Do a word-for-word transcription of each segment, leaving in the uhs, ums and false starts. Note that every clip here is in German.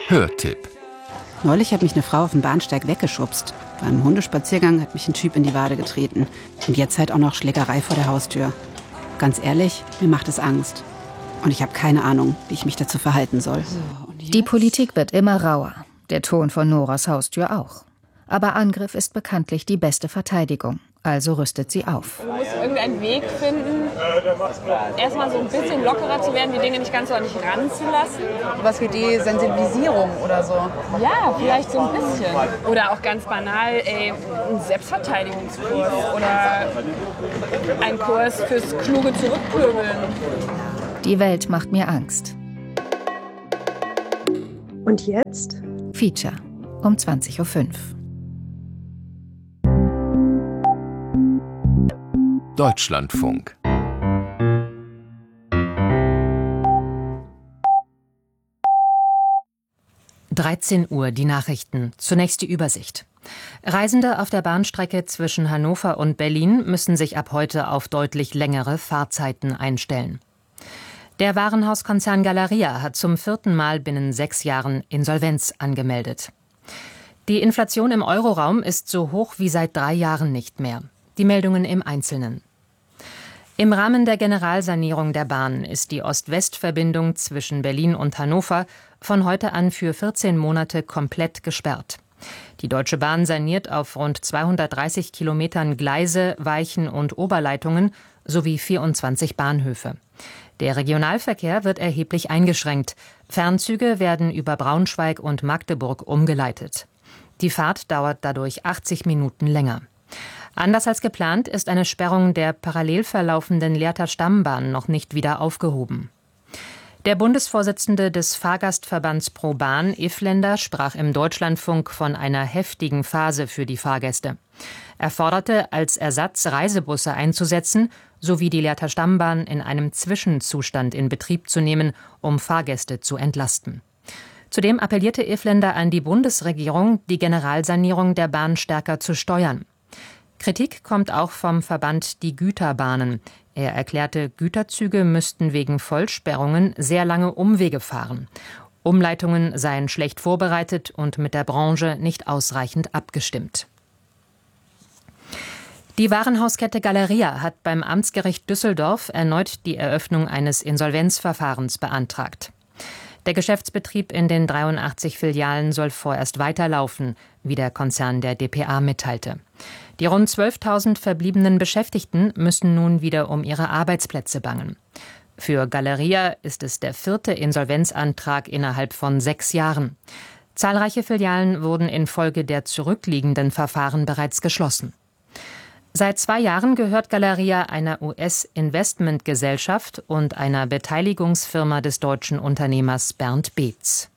Hörtipp. Neulich hat mich eine Frau auf dem Bahnsteig weggeschubst. Beim Hundespaziergang hat mich ein Typ in die Wade getreten. Und jetzt halt auch noch Schlägerei vor der Haustür. Ganz ehrlich, mir macht es Angst. Und ich habe keine Ahnung, wie ich mich dazu verhalten soll. So, die Politik wird immer rauer. Der Ton von Noras Haustür auch. Aber Angriff ist bekanntlich die beste Verteidigung. Also rüstet sie auf. Man muss irgendeinen Weg finden, erstmal so ein bisschen lockerer zu werden, die Dinge nicht ganz so an dich ranzulassen. Was geht die Sensibilisierung oder so? Ja, vielleicht so ein bisschen. Oder auch ganz banal, ey, ein Selbstverteidigungskurs oder ein Kurs fürs kluge Zurückpöbeln. Die Welt macht mir Angst. Und jetzt? Feature um zwanzig Uhr fünf. Deutschlandfunk. dreizehn Uhr, die Nachrichten. Zunächst die Übersicht. Reisende auf der Bahnstrecke zwischen Hannover und Berlin müssen sich ab heute auf deutlich längere Fahrzeiten einstellen. Der Warenhauskonzern Galeria hat zum vierten Mal binnen sechs Jahren Insolvenz angemeldet. Die Inflation im Euroraum ist so hoch wie seit drei Jahren nicht mehr. Die Meldungen im Einzelnen. Im Rahmen der Generalsanierung der Bahn ist die Ost-West-Verbindung zwischen Berlin und Hannover von heute an für vierzehn Monate komplett gesperrt. Die Deutsche Bahn saniert auf rund zweihundertdreißig Kilometern Gleise, Weichen und Oberleitungen sowie vierundzwanzig Bahnhöfe. Der Regionalverkehr wird erheblich eingeschränkt. Fernzüge werden über Braunschweig und Magdeburg umgeleitet. Die Fahrt dauert dadurch achtzig Minuten länger. Anders als geplant ist eine Sperrung der parallel verlaufenden Lehrter Stammbahn noch nicht wieder aufgehoben. Der Bundesvorsitzende des Fahrgastverbands ProBahn, Ifländer, sprach im Deutschlandfunk von einer heftigen Phase für die Fahrgäste. Er forderte, als Ersatz Reisebusse einzusetzen, sowie die Lehrter Stammbahn in einem Zwischenzustand in Betrieb zu nehmen, um Fahrgäste zu entlasten. Zudem appellierte Ifländer an die Bundesregierung, die Generalsanierung der Bahn stärker zu steuern. Kritik kommt auch vom Verband Die Güterbahnen. Er erklärte, Güterzüge müssten wegen Vollsperrungen sehr lange Umwege fahren. Umleitungen seien schlecht vorbereitet und mit der Branche nicht ausreichend abgestimmt. Die Warenhauskette Galeria hat beim Amtsgericht Düsseldorf erneut die Eröffnung eines Insolvenzverfahrens beantragt. Der Geschäftsbetrieb in den dreiundachtzig Filialen soll vorerst weiterlaufen, wie der Konzern der D P A mitteilte. Die rund zwölftausend verbliebenen Beschäftigten müssen nun wieder um ihre Arbeitsplätze bangen. Für Galeria ist es der vierte Insolvenzantrag innerhalb von sechs Jahren. Zahlreiche Filialen wurden infolge der zurückliegenden Verfahren bereits geschlossen. Seit zwei Jahren gehört Galeria einer U S-Investmentgesellschaft und einer Beteiligungsfirma des deutschen Unternehmers Bernd Beetz.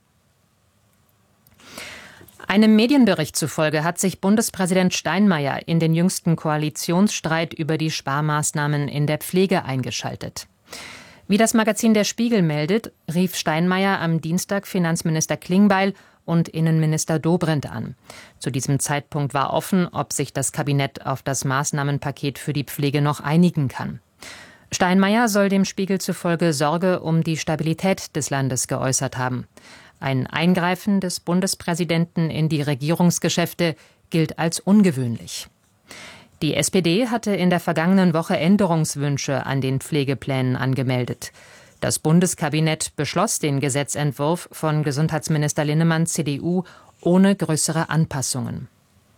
Einem Medienbericht zufolge hat sich Bundespräsident Steinmeier in den jüngsten Koalitionsstreit über die Sparmaßnahmen in der Pflege eingeschaltet. Wie das Magazin Der Spiegel meldet, rief Steinmeier am Dienstag Finanzminister Klingbeil und Innenminister Dobrindt an. Zu diesem Zeitpunkt war offen, ob sich das Kabinett auf das Maßnahmenpaket für die Pflege noch einigen kann. Steinmeier soll dem Spiegel zufolge Sorge um die Stabilität des Landes geäußert haben. Ein Eingreifen des Bundespräsidenten in die Regierungsgeschäfte gilt als ungewöhnlich. Die S P D hatte in der vergangenen Woche Änderungswünsche an den Pflegeplänen angemeldet. Das Bundeskabinett beschloss den Gesetzentwurf von Gesundheitsminister Linnemann C D U ohne größere Anpassungen.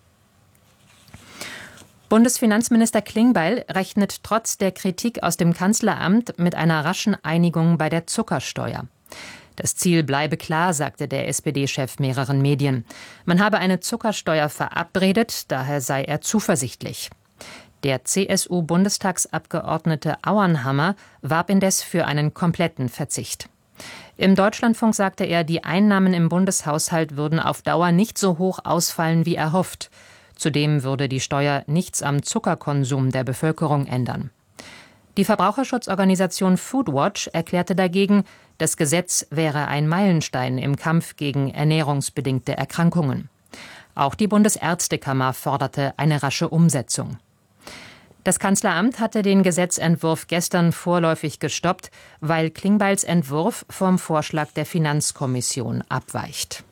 Bundesfinanzminister Klingbeil rechnet trotz der Kritik aus dem Kanzleramt mit einer raschen Einigung bei der Zuckersteuer. Das Ziel bleibe klar, sagte der S P D-Chef mehreren Medien. Man habe eine Zuckersteuer verabredet, daher sei er zuversichtlich. Der C S U-Bundestagsabgeordnete Auernhammer warb indes für einen kompletten Verzicht. Im Deutschlandfunk sagte er, die Einnahmen im Bundeshaushalt würden auf Dauer nicht so hoch ausfallen wie erhofft. Zudem würde die Steuer nichts am Zuckerkonsum der Bevölkerung ändern. Die Verbraucherschutzorganisation Foodwatch erklärte dagegen, das Gesetz wäre ein Meilenstein im Kampf gegen ernährungsbedingte Erkrankungen. Auch die Bundesärztekammer forderte eine rasche Umsetzung. Das Kanzleramt hatte den Gesetzentwurf gestern vorläufig gestoppt, weil Klingbeils Entwurf vom Vorschlag der Finanzkommission abweicht.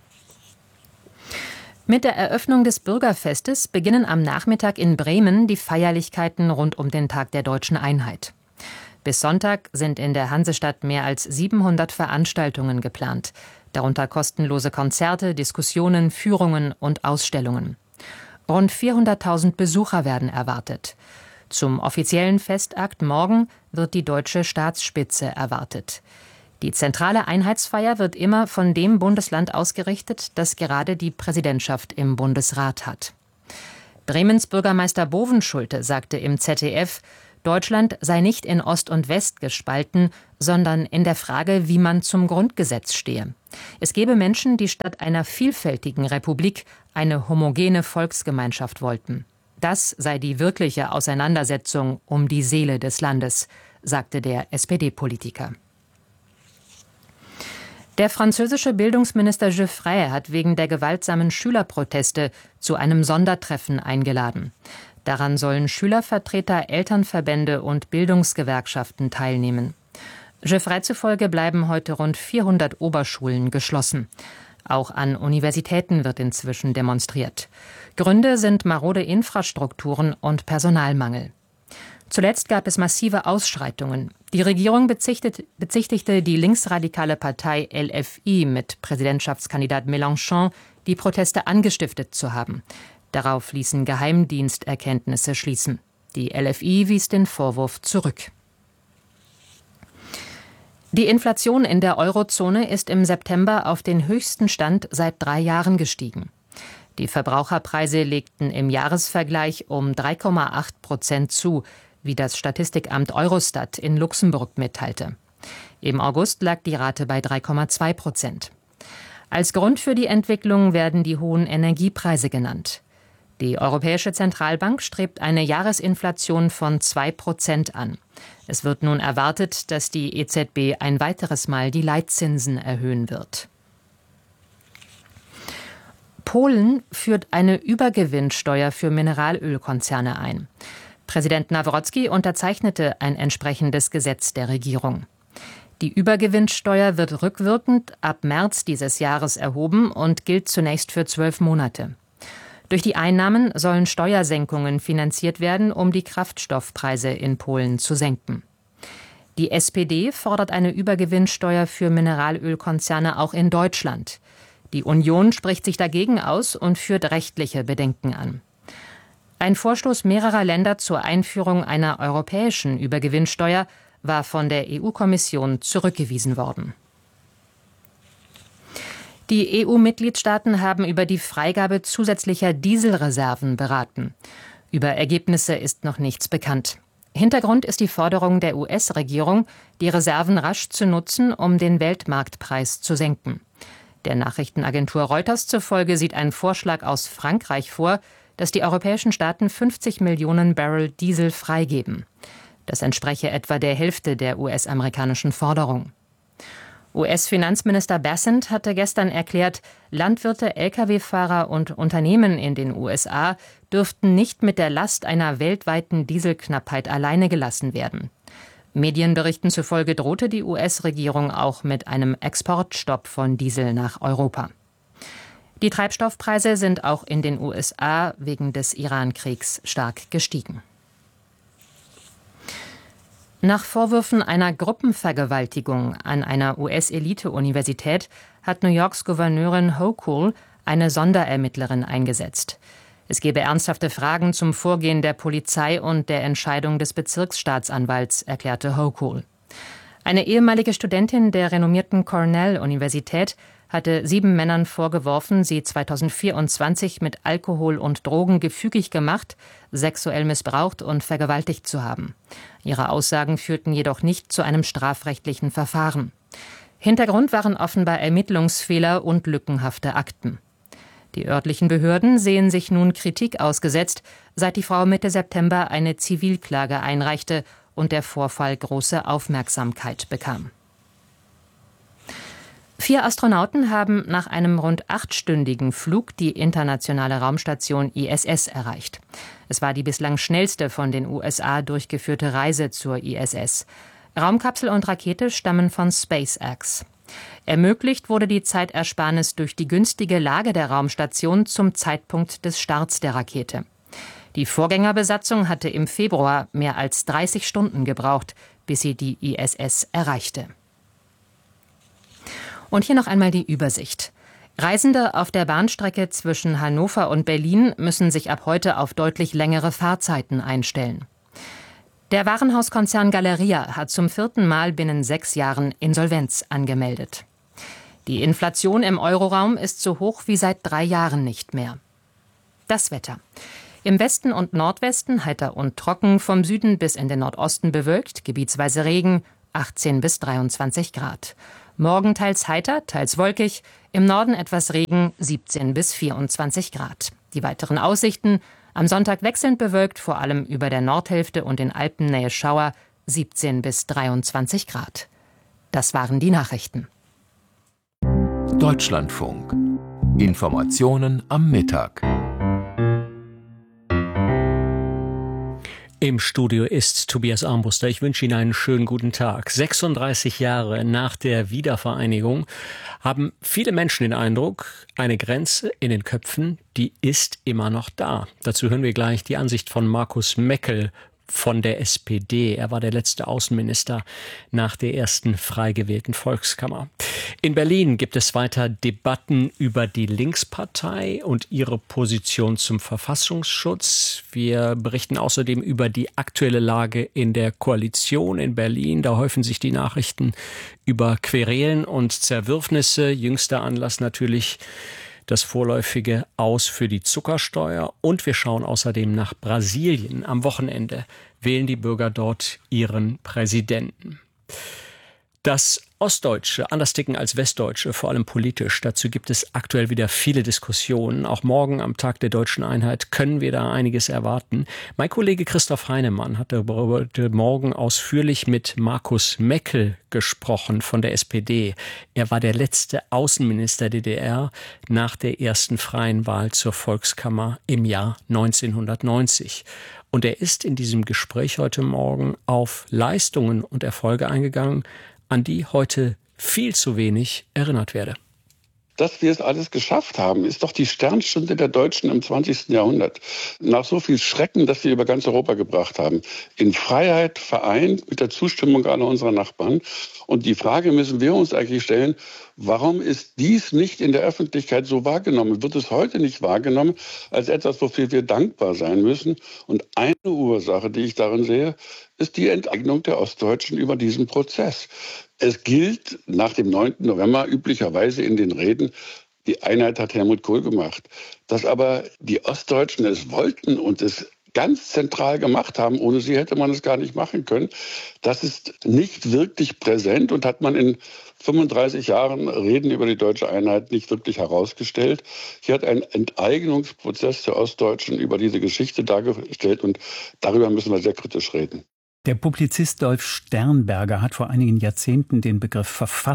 Mit der Eröffnung des Bürgerfestes beginnen am Nachmittag in Bremen die Feierlichkeiten rund um den Tag der Deutschen Einheit. Bis Sonntag sind in der Hansestadt mehr als siebenhundert Veranstaltungen geplant, darunter kostenlose Konzerte, Diskussionen, Führungen und Ausstellungen. Rund vierhunderttausend Besucher werden erwartet. Zum offiziellen Festakt morgen wird die deutsche Staatsspitze erwartet. Die zentrale Einheitsfeier wird immer von dem Bundesland ausgerichtet, das gerade die Präsidentschaft im Bundesrat hat. Bremens Bürgermeister Bovenschulte sagte im Z D F, Deutschland sei nicht in Ost und West gespalten, sondern in der Frage, wie man zum Grundgesetz stehe. Es gebe Menschen, die statt einer vielfältigen Republik eine homogene Volksgemeinschaft wollten. Das sei die wirkliche Auseinandersetzung um die Seele des Landes, sagte der S P D-Politiker. Der französische Bildungsminister Geoffrey hat wegen der gewaltsamen Schülerproteste zu einem Sondertreffen eingeladen. Daran sollen Schülervertreter, Elternverbände und Bildungsgewerkschaften teilnehmen. Geoffrey zufolge bleiben heute rund vierhundert Oberschulen geschlossen. Auch an Universitäten wird inzwischen demonstriert. Gründe sind marode Infrastrukturen und Personalmangel. Zuletzt gab es massive Ausschreitungen. Die Regierung bezichtigte, bezichtigte die linksradikale Partei L F I mit Präsidentschaftskandidat Mélenchon, die Proteste angestiftet zu haben. Darauf ließen Geheimdiensterkenntnisse schließen. Die L F I wies den Vorwurf zurück. Die Inflation in der Eurozone ist im September auf den höchsten Stand seit drei Jahren gestiegen. Die Verbraucherpreise legten im Jahresvergleich um drei Komma acht Prozent zu, wie das Statistikamt Eurostat in Luxemburg mitteilte. Im August lag die Rate bei drei Komma zwei Prozent. Als Grund für die Entwicklung werden die hohen Energiepreise genannt. Die Europäische Zentralbank strebt eine Jahresinflation von zwei Prozent an. Es wird nun erwartet, dass die E Z B ein weiteres Mal die Leitzinsen erhöhen wird. Polen führt eine Übergewinnsteuer für Mineralölkonzerne ein. Präsident Nawrocki unterzeichnete ein entsprechendes Gesetz der Regierung. Die Übergewinnsteuer wird rückwirkend ab März dieses Jahres erhoben und gilt zunächst für zwölf Monate. Durch die Einnahmen sollen Steuersenkungen finanziert werden, um die Kraftstoffpreise in Polen zu senken. Die S P D fordert eine Übergewinnsteuer für Mineralölkonzerne auch in Deutschland. Die Union spricht sich dagegen aus und führt rechtliche Bedenken an. Ein Vorstoß mehrerer Länder zur Einführung einer europäischen Übergewinnsteuer war von der E U-Kommission zurückgewiesen worden. Die E U-Mitgliedstaaten haben über die Freigabe zusätzlicher Dieselreserven beraten. Über Ergebnisse ist noch nichts bekannt. Hintergrund ist die Forderung der U S-Regierung, die Reserven rasch zu nutzen, um den Weltmarktpreis zu senken. Der Nachrichtenagentur Reuters zufolge sieht ein Vorschlag aus Frankreich vor, dass die europäischen Staaten fünfzig Millionen Barrel Diesel freigeben. Das entspreche etwa der Hälfte der U S-amerikanischen Forderung. U S-Finanzminister Bassent hatte gestern erklärt, Landwirte, L K W-Fahrer und Unternehmen in den U S A dürften nicht mit der Last einer weltweiten Dieselknappheit alleine gelassen werden. Medienberichten zufolge drohte die U S-Regierung auch mit einem Exportstopp von Diesel nach Europa. Die Treibstoffpreise sind auch in den U S A wegen des Iran-Kriegs stark gestiegen. Nach Vorwürfen einer Gruppenvergewaltigung an einer U S-Elite-Universität hat New Yorks Gouverneurin Hochul eine Sonderermittlerin eingesetzt. Es gebe ernsthafte Fragen zum Vorgehen der Polizei und der Entscheidung des Bezirksstaatsanwalts, erklärte Hochul. Eine ehemalige Studentin der renommierten Cornell-Universität hatte sieben Männern vorgeworfen, sie zweitausendvierundzwanzig mit Alkohol und Drogen gefügig gemacht, sexuell missbraucht und vergewaltigt zu haben. Ihre Aussagen führten jedoch nicht zu einem strafrechtlichen Verfahren. Hintergrund waren offenbar Ermittlungsfehler und lückenhafte Akten. Die örtlichen Behörden sehen sich nun Kritik ausgesetzt, seit die Frau Mitte September eine Zivilklage einreichte und der Vorfall große Aufmerksamkeit bekam. Vier Astronauten haben nach einem rund achtstündigen Flug die internationale Raumstation I S S erreicht. Es war die bislang schnellste von den U S A durchgeführte Reise zur I S S. Raumkapsel und Rakete stammen von SpaceX. Ermöglicht wurde die Zeitersparnis durch die günstige Lage der Raumstation zum Zeitpunkt des Starts der Rakete. Die Vorgängerbesatzung hatte im Februar mehr als dreißig Stunden gebraucht, bis sie die I S S erreichte. Und hier noch einmal die Übersicht. Reisende auf der Bahnstrecke zwischen Hannover und Berlin müssen sich ab heute auf deutlich längere Fahrzeiten einstellen. Der Warenhauskonzern Galeria hat zum vierten Mal binnen sechs Jahren Insolvenz angemeldet. Die Inflation im Euroraum ist so hoch wie seit drei Jahren nicht mehr. Das Wetter. Im Westen und Nordwesten heiter und trocken, vom Süden bis in den Nordosten bewölkt, gebietsweise Regen, achtzehn bis dreiundzwanzig Grad. Morgen teils heiter, teils wolkig, im Norden etwas Regen, siebzehn bis vierundzwanzig Grad. Die weiteren Aussichten: am Sonntag wechselnd bewölkt, vor allem über der Nordhälfte und in Alpennähe Schauer, siebzehn bis dreiundzwanzig Grad. Das waren die Nachrichten. Deutschlandfunk. Informationen am Mittag. Im Studio ist Tobias Armbruster. Ich wünsche Ihnen einen schönen guten Tag. sechsunddreißig Jahre nach der Wiedervereinigung haben viele Menschen den Eindruck, eine Grenze in den Köpfen, die ist immer noch da. Dazu hören wir gleich die Ansicht von Markus Meckel von der S P D. Er war der letzte Außenminister nach der ersten frei gewählten Volkskammer. In Berlin gibt es weiter Debatten über die Linkspartei und ihre Position zum Verfassungsschutz. Wir berichten außerdem über die aktuelle Lage in der Koalition in Berlin. Da häufen sich die Nachrichten über Querelen und Zerwürfnisse. Jüngster Anlass natürlich das vorläufige Aus für die Zuckersteuer. Und wir schauen außerdem nach Brasilien. Am Wochenende wählen die Bürger dort ihren Präsidenten. Dass Ostdeutsche anders ticken als Westdeutsche, vor allem politisch, dazu gibt es aktuell wieder viele Diskussionen. Auch morgen am Tag der Deutschen Einheit können wir da einiges erwarten. Mein Kollege Christoph Heinemann hat darüber heute Morgen ausführlich mit Markus Meckel gesprochen von der S P D. Er war der letzte Außenminister der D D R nach der ersten freien Wahl zur Volkskammer im Jahr neunzehnhundertneunzig. Und er ist in diesem Gespräch heute Morgen auf Leistungen und Erfolge eingegangen, an die heute viel zu wenig erinnert werde. Dass wir es alles geschafft haben, ist doch die Sternstunde der Deutschen im zwanzigsten Jahrhundert. Nach so viel Schrecken, das wir über ganz Europa gebracht haben. In Freiheit vereint mit der Zustimmung aller unserer Nachbarn. Und die Frage müssen wir uns eigentlich stellen: Warum ist dies nicht in der Öffentlichkeit so wahrgenommen? Wird es heute nicht wahrgenommen als etwas, wofür wir dankbar sein müssen? Und eine Ursache, die ich darin sehe, ist die Enteignung der Ostdeutschen über diesen Prozess. Es gilt nach dem neunten November üblicherweise in den Reden, die Einheit hat Helmut Kohl gemacht. Dass aber die Ostdeutschen es wollten und es ganz zentral gemacht haben, ohne sie hätte man es gar nicht machen können, das ist nicht wirklich präsent und hat man in fünfunddreißig Jahren Reden über die deutsche Einheit nicht wirklich herausgestellt. Hier hat ein Enteignungsprozess der Ostdeutschen über diese Geschichte dargestellt und darüber müssen wir sehr kritisch reden. Der Publizist Dolf Sternberger hat vor einigen Jahrzehnten den Begriff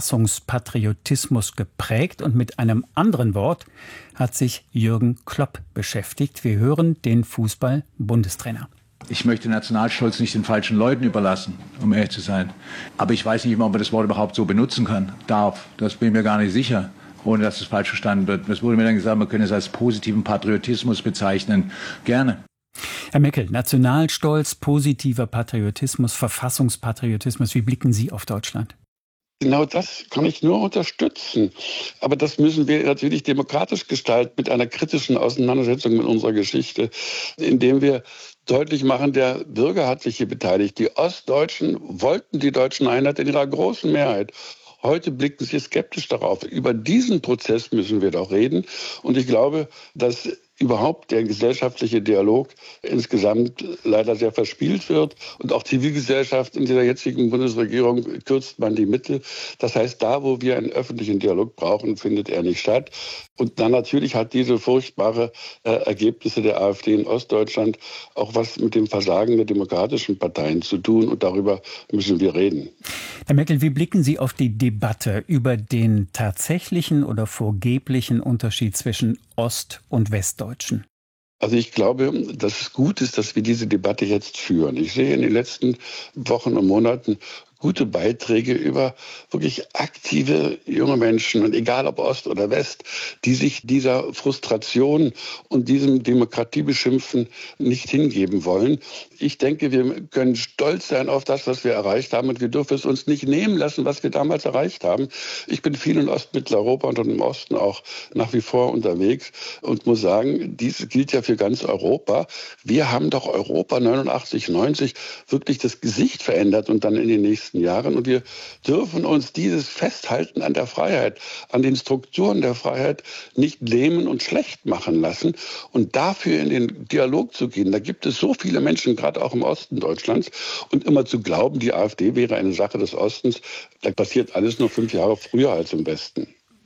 Verfassungspatriotismus geprägt und mit einem anderen Wort hat sich Jürgen Klopp beschäftigt. Wir hören den Fußball-Bundestrainer. Ich möchte Nationalstolz nicht den falschen Leuten überlassen, um ehrlich zu sein. Aber ich weiß nicht immer, ob man das Wort überhaupt so benutzen kann, darf. Das bin ich mir gar nicht sicher, ohne dass es falsch verstanden wird. Es wurde mir dann gesagt, man könne es als positiven Patriotismus bezeichnen. Gerne. Herr Meckel, Nationalstolz, positiver Patriotismus, Verfassungspatriotismus, wie blicken Sie auf Deutschland? Genau das kann ich nur unterstützen. Aber das müssen wir natürlich demokratisch gestalten, mit einer kritischen Auseinandersetzung mit unserer Geschichte, indem wir deutlich machen, der Bürger hat sich hier beteiligt. Die Ostdeutschen wollten die deutschen Einheit in ihrer großen Mehrheit. Heute blicken sie skeptisch darauf. Über diesen Prozess müssen wir doch reden. Und ich glaube, dass überhaupt der gesellschaftliche Dialog insgesamt leider sehr verspielt wird. Und auch Zivilgesellschaft in dieser jetzigen Bundesregierung kürzt man die Mittel. Das heißt, da, wo wir einen öffentlichen Dialog brauchen, findet er nicht statt. Und dann natürlich hat diese furchtbare äh, Ergebnisse der AfD in Ostdeutschland auch was mit dem Versagen der demokratischen Parteien zu tun. Und darüber müssen wir reden. Herr Meckel, wie blicken Sie auf die Debatte über den tatsächlichen oder vorgeblichen Unterschied zwischen Ost- und Westdeutschen? Also ich glaube, dass es gut ist, dass wir diese Debatte jetzt führen. Ich sehe in den letzten Wochen und Monaten gute Beiträge über wirklich aktive junge Menschen, und egal ob Ost oder West, die sich dieser Frustration und diesem Demokratiebeschimpfen nicht hingeben wollen. Ich denke, wir können stolz sein auf das, was wir erreicht haben, und wir dürfen es uns nicht nehmen lassen, was wir damals erreicht haben. Ich bin viel in Ostmitteleuropa und im Osten auch nach wie vor unterwegs und muss sagen, dies gilt ja für ganz Europa. Wir haben doch Europa neunundachtzig, neunzig wirklich das Gesicht verändert und dann in den nächsten Jahren. Und wir dürfen uns dieses Festhalten an der Freiheit, an den Strukturen der Freiheit nicht lähmen und schlecht machen lassen. Und dafür in den Dialog zu gehen, da gibt es so viele Menschen, gerade auch im Osten Deutschlands, und immer zu glauben, die AfD wäre eine Sache des Ostens, da passiert alles nur fünf Jahre früher als im Westen.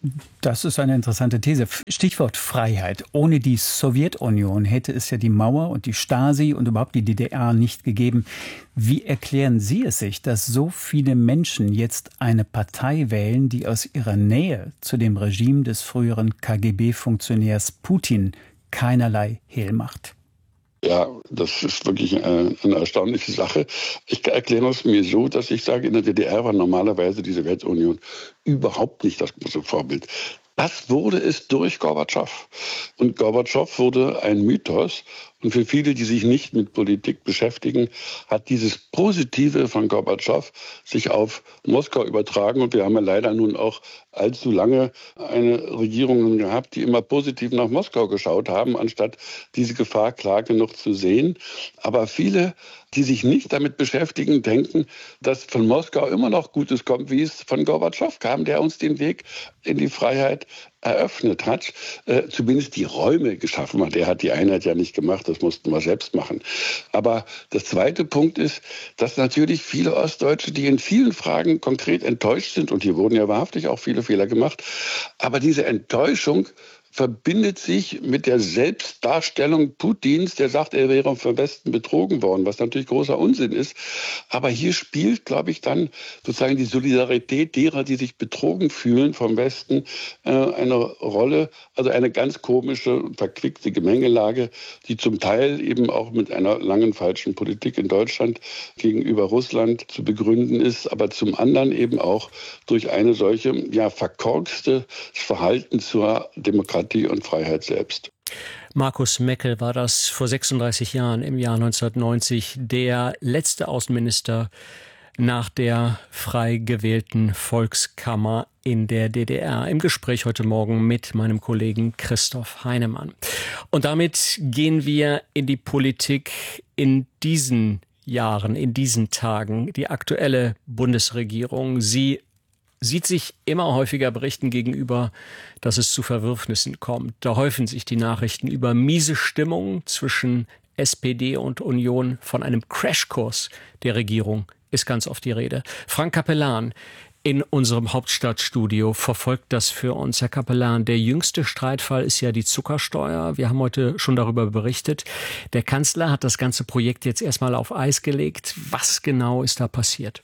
Das ist eine interessante These. Stichwort Freiheit. Ohne die Sowjetunion hätte es ja die Mauer und die Stasi und überhaupt die D D R nicht gegeben. Wie erklären Sie es sich, dass so viele Menschen jetzt eine Partei wählen, die aus ihrer Nähe zu dem Regime des früheren K G B-Funktionärs Putin keinerlei Hehl macht? Ja, das ist wirklich eine, eine erstaunliche Sache. Ich erkläre es mir so, dass ich sage, in der D D R war normalerweise die Sowjetunion überhaupt nicht das große Vorbild. Das wurde es durch Gorbatschow. Und Gorbatschow wurde ein Mythos. Und für viele, die sich nicht mit Politik beschäftigen, hat dieses Positive von Gorbatschow sich auf Moskau übertragen. Und wir haben ja leider nun auch allzu lange eine Regierung gehabt, die immer positiv nach Moskau geschaut haben, anstatt diese Gefahr klar genug zu sehen. Aber viele, die sich nicht damit beschäftigen, denken, dass von Moskau immer noch Gutes kommt, wie es von Gorbatschow kam, der uns den Weg in die Freiheit eröffnet hat, äh, zumindest die Räume geschaffen hat. Er hat die Einheit ja nicht gemacht, das mussten wir selbst machen. Aber der zweite Punkt ist, dass natürlich viele Ostdeutsche, die in vielen Fragen konkret enttäuscht sind, und hier wurden ja wahrhaftig auch viele Fehler gemacht, aber diese Enttäuschung verbindet sich mit der Selbstdarstellung Putins, der sagt, er wäre vom Westen betrogen worden, was natürlich großer Unsinn ist. Aber hier spielt, glaube ich, dann sozusagen die Solidarität derer, die sich betrogen fühlen vom Westen, äh, eine Rolle. Also eine ganz komische, verquickte Gemengelage, die zum Teil eben auch mit einer langen falschen Politik in Deutschland gegenüber Russland zu begründen ist, aber zum anderen eben auch durch eine solche, ja, verkorkste Verhalten zur Demokratie und Freiheit selbst. Markus Meckel war das vor sechsunddreißig Jahren, im Jahr neunzehnhundertneunzig, der letzte Außenminister nach der frei gewählten Volkskammer in der D D R. Im Gespräch heute Morgen mit meinem Kollegen Christoph Heinemann. Und damit gehen wir in die Politik in diesen Jahren, in diesen Tagen. Die aktuelle Bundesregierung, sie sieht sich immer häufiger Berichten gegenüber, dass es zu Verwürfnissen kommt. Da häufen sich die Nachrichten über miese Stimmung zwischen S P D und Union. Von einem Crashkurs der Regierung ist ganz oft die Rede. Frank Capellan in unserem Hauptstadtstudio verfolgt das für uns. Herr Capellan, der jüngste Streitfall ist ja die Zuckersteuer. Wir haben heute schon darüber berichtet. Der Kanzler hat das ganze Projekt jetzt erstmal auf Eis gelegt. Was genau ist da passiert?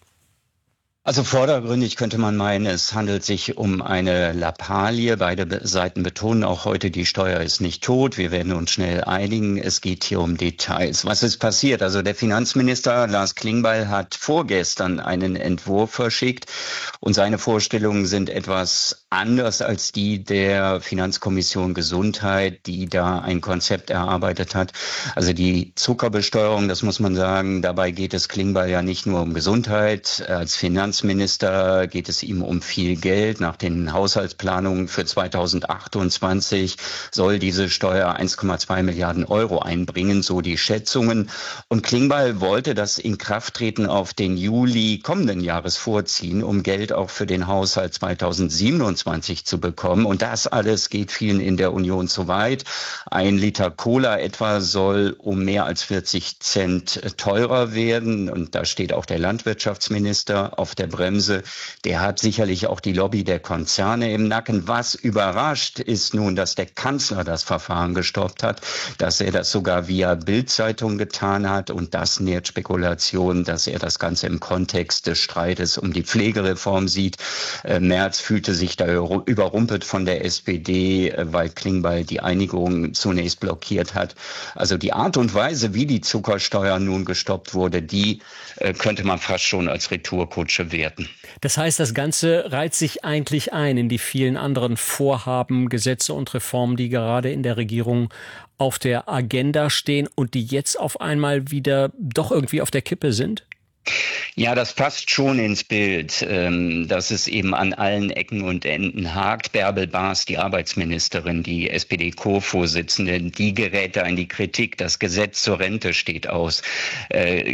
Also vordergründig könnte man meinen, es handelt sich um eine Lappalie. Beide Seiten betonen auch heute, die Steuer ist nicht tot. Wir werden uns schnell einigen. Es geht hier um Details. Was ist passiert? Also der Finanzminister Lars Klingbeil hat vorgestern einen Entwurf verschickt und seine Vorstellungen sind etwas anders als die der Finanzkommission Gesundheit, die da ein Konzept erarbeitet hat. Also die Zuckerbesteuerung, das muss man sagen, dabei geht es Klingbeil ja nicht nur um Gesundheit als Finanzminister, Finanzminister geht es ihm um viel Geld. Nach den Haushaltsplanungen für zweitausendachtundzwanzig soll diese Steuer eins Komma zwei Milliarden Euro einbringen, so die Schätzungen. Und Klingbeil wollte das Inkrafttreten auf den Juli kommenden Jahres vorziehen, um Geld auch für den Haushalt zweitausendsiebenundzwanzig zu bekommen. Und das alles geht vielen in der Union zu weit. Ein Liter Cola etwa soll um mehr als vierzig Cent teurer werden. Und da steht auch der Landwirtschaftsminister auf der Bremse. Der hat sicherlich auch die Lobby der Konzerne im Nacken. Was überrascht ist nun, dass der Kanzler das Verfahren gestoppt hat, dass er das sogar via Bild-Zeitung getan hat. Und das nährt Spekulationen, dass er das Ganze im Kontext des Streites um die Pflegereform sieht. Äh, Merz fühlte sich da überrumpelt von der S P D, äh, weil Klingbeil die Einigung zunächst blockiert hat. Also die Art und Weise, wie die Zuckersteuer nun gestoppt wurde, die äh, könnte man fast schon als Retourkutsche werten. Das heißt, das Ganze reiht sich eigentlich ein in die vielen anderen Vorhaben, Gesetze und Reformen, die gerade in der Regierung auf der Agenda stehen und die jetzt auf einmal wieder doch irgendwie auf der Kippe sind? Ja, das passt schon ins Bild, ähm, dass es eben an allen Ecken und Enden hakt. Bärbel Baas, die Arbeitsministerin, die S P D-Co-Vorsitzende, die gerät da in die Kritik. Das Gesetz zur Rente steht aus. Äh,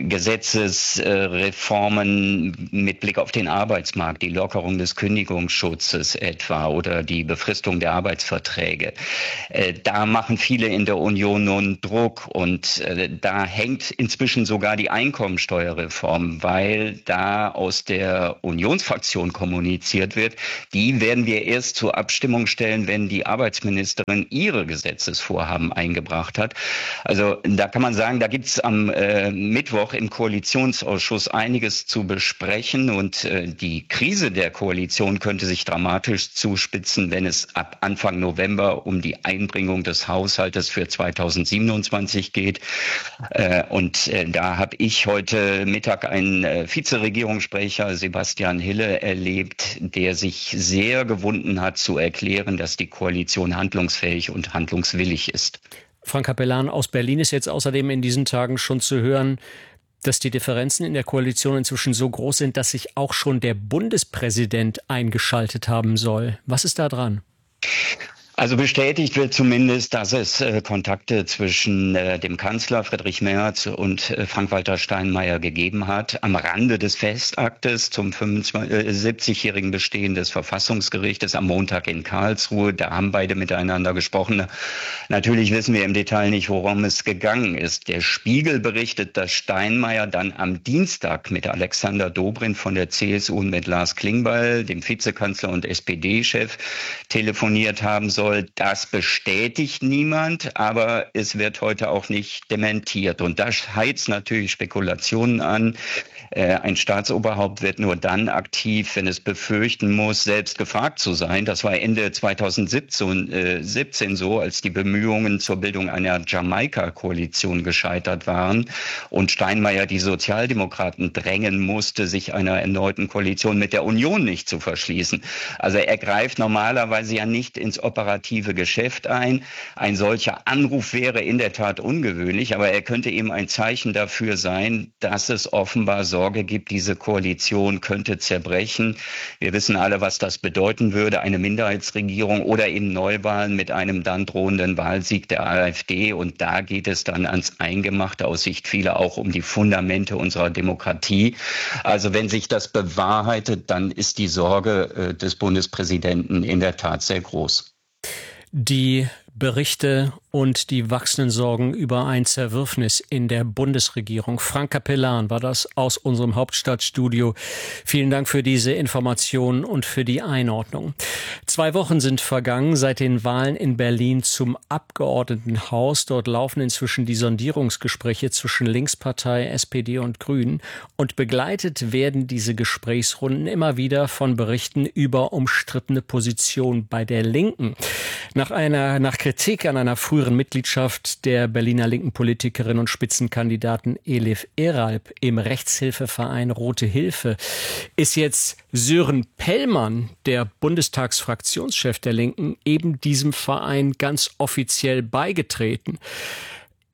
Gesetzesreformen äh, mit Blick auf den Arbeitsmarkt, die Lockerung des Kündigungsschutzes etwa oder die Befristung der Arbeitsverträge. Äh, da machen viele in der Union nun Druck und äh, da hängt inzwischen sogar die Einkommensteuerreform, weil da aus der Unionsfraktion kommuniziert wird, die werden wir erst zur Abstimmung stellen, wenn die Arbeitsministerin ihre Gesetzesvorhaben eingebracht hat. Also da kann man sagen, da gibt es am äh, Mittwoch im Koalitionsausschuss einiges zu besprechen und äh, die Krise der Koalition könnte sich dramatisch zuspitzen, wenn es ab Anfang November um die Einbringung des Haushaltes für zweitausendsiebenundzwanzig geht. Äh, und äh, da habe ich heute Mittag einen äh, Vizeregierungssprecher Sebastian Hille erlebt, der sich sehr gewunden hat zu erklären, dass die Koalition handlungsfähig und handlungswillig ist. Frank Capellan aus Berlin ist jetzt außerdem in diesen Tagen schon zu hören, dass die Differenzen in der Koalition inzwischen so groß sind, dass sich auch schon der Bundespräsident eingeschaltet haben soll. Was ist da dran? Also bestätigt wird zumindest, dass es äh, Kontakte zwischen äh, dem Kanzler Friedrich Merz und äh, Frank-Walter Steinmeier gegeben hat. Am Rande des Festaktes zum fünfundsiebzigjährigen Bestehen des Verfassungsgerichtes am Montag in Karlsruhe. Da haben beide miteinander gesprochen. Natürlich wissen wir im Detail nicht, worum es gegangen ist. Der Spiegel berichtet, dass Steinmeier dann am Dienstag mit Alexander Dobrindt von der C S U und mit Lars Klingbeil, dem Vizekanzler und S P D-Chef, telefoniert haben soll. Das bestätigt niemand, aber es wird heute auch nicht dementiert. Und das heizt natürlich Spekulationen an. Ein Staatsoberhaupt wird nur dann aktiv, wenn es befürchten muss, selbst gefragt zu sein. Das war Ende zweitausendsiebzehn so, als die Bemühungen zur Bildung einer Jamaika-Koalition gescheitert waren und Steinmeier die Sozialdemokraten drängen musste, sich einer erneuten Koalition mit der Union nicht zu verschließen. Also er greift normalerweise ja nicht ins operative Geschäft ein. Ein solcher Anruf wäre in der Tat ungewöhnlich, aber er könnte eben ein Zeichen dafür sein, dass es offenbar Sorge gibt, diese Koalition könnte zerbrechen. Wir wissen alle, was das bedeuten würde, eine Minderheitsregierung oder eben Neuwahlen mit einem dann drohenden Wahlsieg der AfD. Und da geht es dann ans Eingemachte aus Sicht vieler auch um die Fundamente unserer Demokratie. Also wenn sich das bewahrheitet, dann ist die Sorge äh, des Bundespräsidenten in der Tat sehr groß. Die Berichte und die wachsenden Sorgen über ein Zerwürfnis in der Bundesregierung. Frank Capellan war das aus unserem Hauptstadtstudio. Vielen Dank für diese Informationen und für die Einordnung. Zwei Wochen sind vergangen seit den Wahlen in Berlin zum Abgeordnetenhaus. Dort laufen inzwischen die Sondierungsgespräche zwischen Linkspartei, S P D und Grünen. Und begleitet werden diese Gesprächsrunden immer wieder von Berichten über umstrittene Positionen bei der Linken. Nach einer, nach Kritik an einer früheren Mitgliedschaft der Berliner linken Politikerin und Spitzenkandidaten Elif Eralp im Rechtshilfeverein Rote Hilfe ist jetzt Sören Pellmann, der Bundestagsfraktionschef der Linken, eben diesem Verein ganz offiziell beigetreten.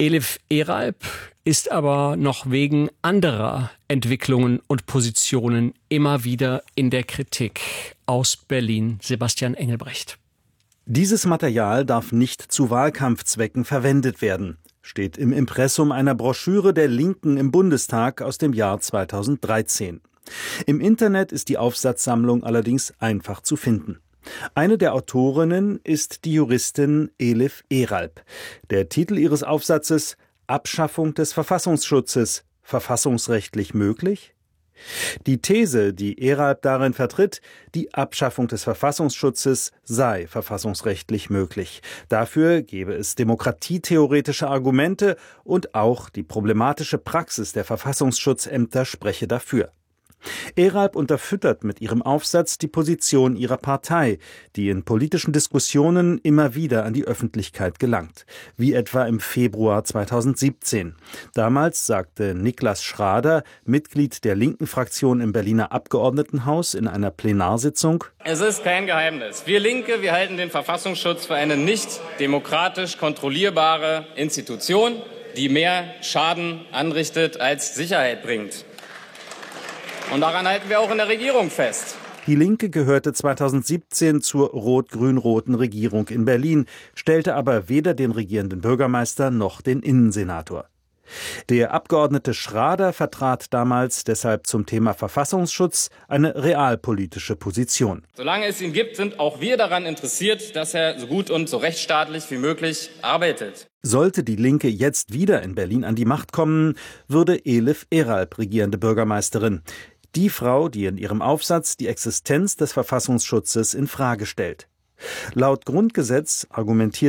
Elif Eralp ist aber noch wegen anderer Entwicklungen und Positionen immer wieder in der Kritik. Aus Berlin Sebastian Engelbrecht. Dieses Material darf nicht zu Wahlkampfzwecken verwendet werden, steht im Impressum einer Broschüre der Linken im Bundestag aus dem Jahr zweitausenddreizehn. Im Internet ist die Aufsatzsammlung allerdings einfach zu finden. Eine der Autorinnen ist die Juristin Elif Eralp. Der Titel ihres Aufsatzes: Abschaffung des Verfassungsschutzes, verfassungsrechtlich möglich? Die These, die Eralp darin vertritt, die Abschaffung des Verfassungsschutzes sei verfassungsrechtlich möglich. Dafür gebe es demokratietheoretische Argumente und auch die problematische Praxis der Verfassungsschutzämter spreche dafür. Eralp unterfüttert mit ihrem Aufsatz die Position ihrer Partei, die in politischen Diskussionen immer wieder an die Öffentlichkeit gelangt, wie etwa im Februar zweitausendsiebzehn. Damals sagte Niklas Schrader, Mitglied der linken Fraktion im Berliner Abgeordnetenhaus, in einer Plenarsitzung: Es ist kein Geheimnis. Wir Linke, wir halten den Verfassungsschutz für eine nicht demokratisch kontrollierbare Institution, die mehr Schaden anrichtet als Sicherheit bringt. Und daran halten wir auch in der Regierung fest. Die Linke gehörte zweitausendsiebzehn zur rot-grün-roten Regierung in Berlin, stellte aber weder den regierenden Bürgermeister noch den Innensenator. Der Abgeordnete Schrader vertrat damals deshalb zum Thema Verfassungsschutz eine realpolitische Position. Solange es ihn gibt, sind auch wir daran interessiert, dass er so gut und so rechtsstaatlich wie möglich arbeitet. Sollte die Linke jetzt wieder in Berlin an die Macht kommen, würde Elif Eralp regierende Bürgermeisterin. Die Frau, die in ihrem Aufsatz die Existenz des Verfassungsschutzes in Frage stellt. Laut Grundgesetz argumentiert